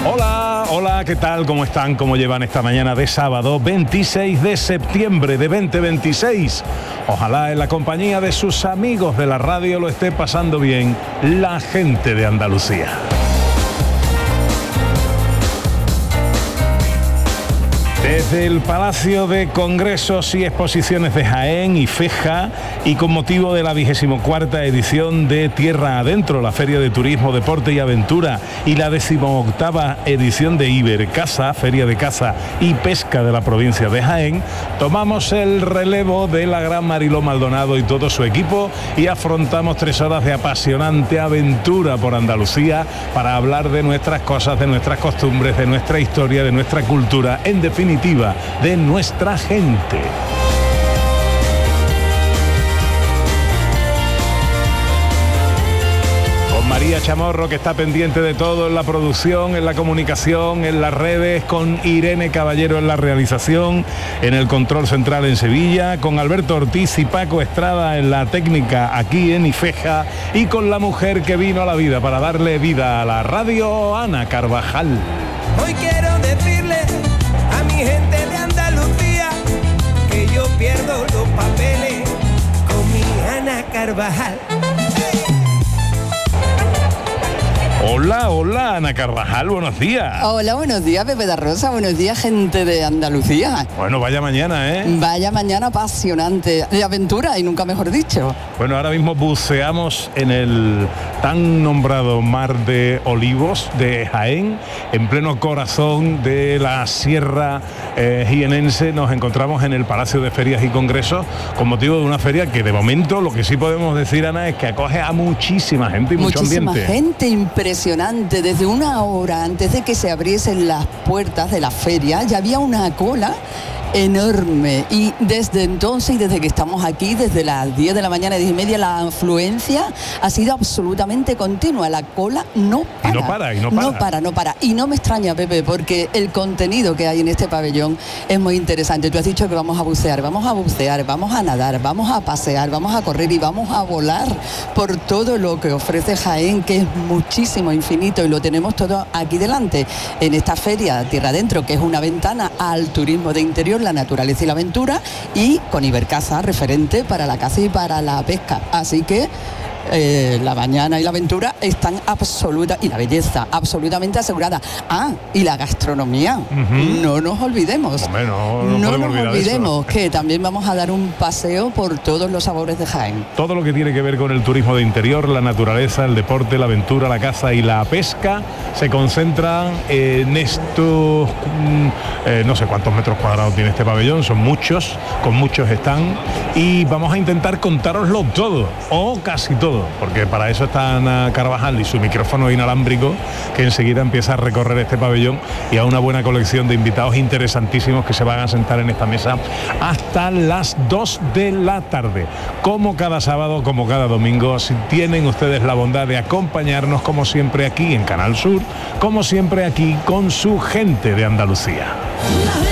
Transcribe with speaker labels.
Speaker 1: Hola, hola, ¿qué tal? ¿Cómo están? ¿Cómo llevan esta mañana de sábado 26 de septiembre de 2026? Ojalá en la compañía de sus amigos de la radio lo esté pasando bien la gente de Andalucía. Desde el Palacio de Congresos y Exposiciones de Jaén y Feja, y con motivo de la 24ª edición de Tierra Adentro, la Feria de Turismo, Deporte y Aventura, y la 18ª edición de Ibercaza, Feria de Caza y Pesca de la provincia de Jaén, tomamos el relevo de la gran Mariló Maldonado y todo su equipo y afrontamos 3 horas de apasionante aventura por Andalucía para hablar de nuestras cosas, de nuestras costumbres, de nuestra historia, de nuestra cultura, en definitiva, de nuestra gente. Con María Chamorro, que está pendiente de todo en la producción, en la comunicación, en las redes, con Irene Caballero en la realización, en el control central en Sevilla, con Alberto Ortiz y Paco Estrada en la técnica aquí en Ifeja, y con la mujer que vino a la vida para darle vida a la radio, Ana Carvajal.
Speaker 2: Hoy quiero decirle a mi gente de Andalucía que yo pierdo los papeles con mi Ana Carvajal.
Speaker 1: Hola, hola, Ana Carvajal, buenos días.
Speaker 3: Hola, buenos días, Pepe da Rosa, buenos días, gente de Andalucía.
Speaker 1: Bueno, vaya mañana, ¿eh?
Speaker 3: Vaya mañana apasionante, de aventura y nunca mejor dicho.
Speaker 1: Bueno, ahora mismo buceamos en el tan nombrado Mar de Olivos de Jaén, en pleno corazón de la Sierra jienense. Nos encontramos en el Palacio de Ferias y Congresos con motivo de una feria que de momento lo que sí podemos decir, Ana, es que acoge a muchísima gente y mucho ambiente.
Speaker 3: Muchísima gente, impresionante. Desde una hora antes de que se abriesen las puertas de la feria ya había una cola enorme, y desde entonces y desde que estamos aquí, desde las 10 de la mañana, 10 y media, la afluencia ha sido absolutamente continua. La cola no para. No para. Y no me extraña, Pepe, porque el contenido que hay en este pabellón es muy interesante. Tú has dicho que vamos a bucear, vamos a nadar, vamos a pasear, vamos a correr y vamos a volar por todo lo que ofrece Jaén, que es muchísimo, infinito, y lo tenemos todo aquí delante, en esta feria Tierra Adentro, que es una ventana al turismo de interior, la naturaleza y la aventura, y con Ibercaza, referente para la caza y para la pesca. Así que la mañana y la aventura están y la belleza absolutamente asegurada. Y la gastronomía, no nos olvidemos.
Speaker 1: Hombre, no
Speaker 3: nos olvidemos que también vamos a dar un paseo por todos los sabores de Jaén.
Speaker 1: Todo lo que tiene que ver con el turismo de interior, la naturaleza, el deporte, la aventura, la caza y la pesca se concentran en estos no sé cuántos metros cuadrados tiene este pabellón, son muchos, con muchos están, y vamos a intentar contároslo todo, o casi todo, porque para eso está Ana Carvajal y su micrófono inalámbrico, que enseguida empieza a recorrer este pabellón, y a una buena colección de invitados interesantísimos que se van a sentar en esta mesa hasta las 2 de la tarde. Como cada sábado, como cada domingo, si tienen ustedes la bondad de acompañarnos, como siempre aquí en Canal Sur, como siempre aquí con su gente de Andalucía.